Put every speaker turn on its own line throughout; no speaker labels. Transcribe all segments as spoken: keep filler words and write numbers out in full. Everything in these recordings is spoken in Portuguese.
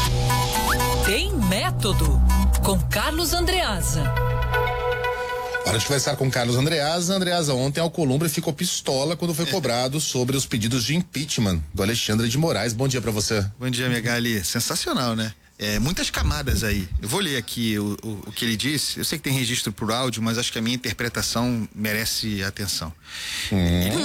Tem Método, com Carlos Andreasa.
Hora de conversar com Carlos Andreasa. Andreasa, ontem a Alcolumbre ficou pistola quando foi cobrado sobre os pedidos de impeachment do Alexandre de Moraes. Bom dia pra você.
Bom dia, Megali. Sensacional, né? É, muitas camadas aí. Eu vou ler aqui o, o, o que ele disse. Eu sei que tem registro por áudio, mas acho que a minha interpretação merece atenção.
Hum,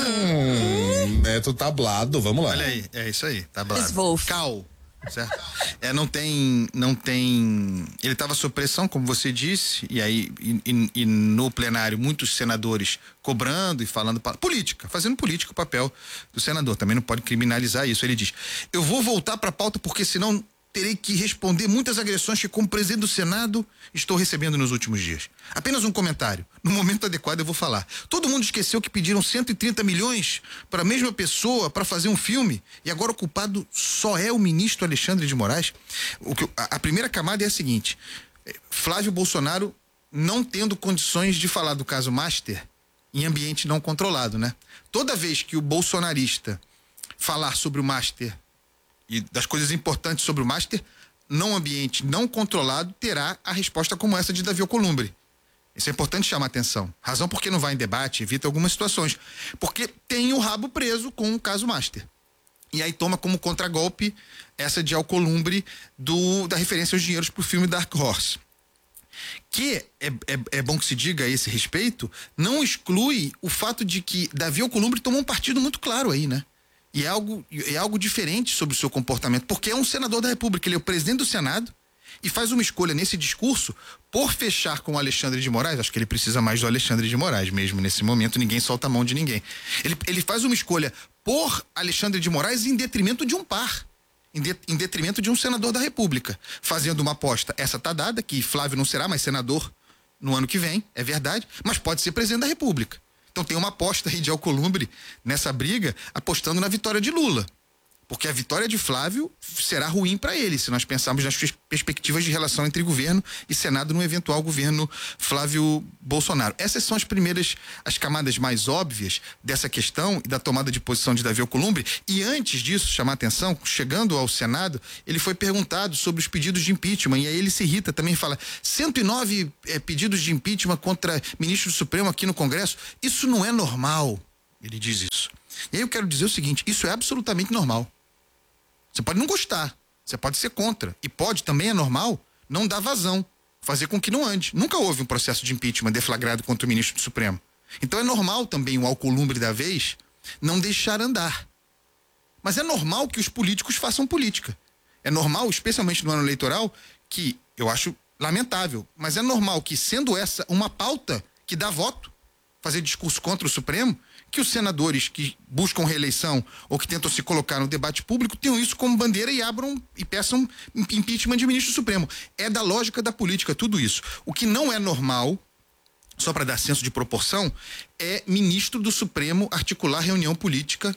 ele... Neto tablado, vamos lá.
Olha aí, é isso aí, tablado.
Esvolf.
Cal. Certo? É, não tem, não tem. Ele estava sob pressão, como você disse, e aí e, e, e no plenário muitos senadores cobrando e falando política, fazendo política o papel do senador. Também não pode criminalizar isso. Ele diz: eu vou voltar para a pauta porque senão terei que responder muitas agressões que, como presidente do Senado, estou recebendo nos últimos dias. Apenas um comentário. No momento adequado eu vou falar. Todo mundo esqueceu que pediram cento e trinta milhões para a mesma pessoa para fazer um filme e agora o culpado só é o ministro Alexandre de Moraes? O que, a, a primeira camada é a seguinte: Flávio Bolsonaro não tendo condições de falar do caso Master em ambiente não controlado, né? Toda vez que o bolsonarista falar sobre o Master e das coisas importantes sobre o Master, num ambiente não controlado, terá a resposta como essa de Davi Alcolumbre. Isso é importante chamar atenção. Razão porque não vai em debate, evita algumas situações. Porque tem o rabo preso com o caso Master. E aí toma como contragolpe essa de Alcolumbre do, da referência aos dinheiros pro filme Dark Horse. Que é, é, é bom que se diga a esse respeito, não exclui o fato de que Davi Alcolumbre tomou um partido muito claro aí, né? E é algo, é algo diferente sobre o seu comportamento, porque é um senador da República, ele é o presidente do Senado e faz uma escolha nesse discurso por fechar com o Alexandre de Moraes. Acho que ele precisa mais do Alexandre de Moraes mesmo nesse momento, ninguém solta a mão de ninguém. Ele, ele faz uma escolha por Alexandre de Moraes em detrimento de um par, em, de, em detrimento de um senador da República, fazendo uma aposta, essa tá dada, que Flávio não será mais senador no ano que vem, é verdade, mas pode ser presidente da República. Então tem uma aposta aí de Alcolumbre nessa briga, apostando na vitória de Lula. Porque a vitória de Flávio será ruim para ele, se nós pensarmos nas perspectivas de relação entre governo e Senado no eventual governo Flávio Bolsonaro. Essas são as primeiras, as camadas mais óbvias dessa questão e da tomada de posição de Davi Alcolumbre. E antes disso, chamar atenção, chegando ao Senado, ele foi perguntado sobre os pedidos de impeachment, e aí ele se irrita também, fala cento e nove é, pedidos de impeachment contra ministro do Supremo aqui no Congresso. Isso não é normal, ele diz isso. E aí eu quero dizer o seguinte: isso é absolutamente normal. Você pode não gostar, você pode ser contra. E pode, também é normal, não dar vazão, fazer com que não ande. Nunca houve um processo de impeachment deflagrado contra o ministro do Supremo. Então é normal também o Alcolumbre da vez não deixar andar. Mas é normal que os políticos façam política. É normal, especialmente no ano eleitoral, que eu acho lamentável, mas é normal que, sendo essa uma pauta que dá voto, fazer discurso contra o Supremo, que os senadores que buscam reeleição ou que tentam se colocar no debate público tenham isso como bandeira e abram e peçam impeachment de ministro Supremo. É da lógica da política tudo isso. O que não é normal, só para dar senso de proporção, é ministro do Supremo articular reunião política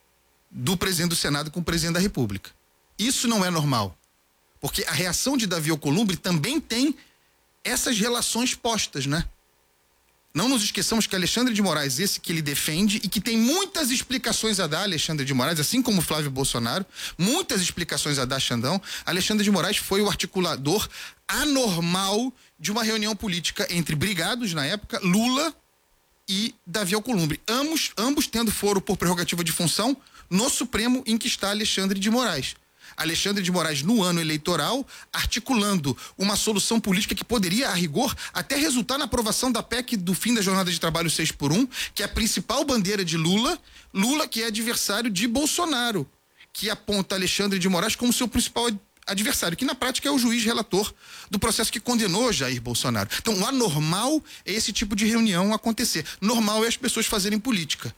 do presidente do Senado com o presidente da República. Isso não é normal. Porque a reação de Davi Alcolumbre também tem essas relações postas, né? Não nos esqueçamos que Alexandre de Moraes, esse que ele defende e que tem muitas explicações a dar, Alexandre de Moraes, assim como Flávio Bolsonaro, muitas explicações a dar, Xandão. Alexandre de Moraes foi o articulador anormal de uma reunião política entre brigados, na época, Lula e Davi Alcolumbre. Ambos, ambos tendo foro por prerrogativa de função no Supremo em que está Alexandre de Moraes. Alexandre de Moraes, no ano eleitoral, articulando uma solução política que poderia, a rigor, até resultar na aprovação da P E C do fim da jornada de trabalho seis por um, que é a principal bandeira de Lula, Lula que é adversário de Bolsonaro, que aponta Alexandre de Moraes como seu principal adversário, que na prática é o juiz relator do processo que condenou Jair Bolsonaro. Então, o anormal é esse tipo de reunião acontecer. Normal é as pessoas fazerem política.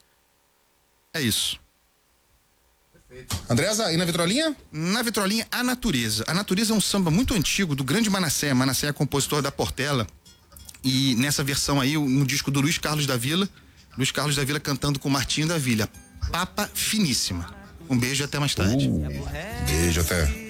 É isso.
Andreasa, e na vitrolinha?
Na vitrolinha, A Natureza. A Natureza é um samba muito antigo do grande Manassé. Manassé é compositor da Portela. E nessa versão aí, no disco do Luiz Carlos da Vila, Luiz Carlos da Vila cantando com Martinho da Vila. Papa finíssima. Um beijo e até mais tarde.
Uh, beijo, até.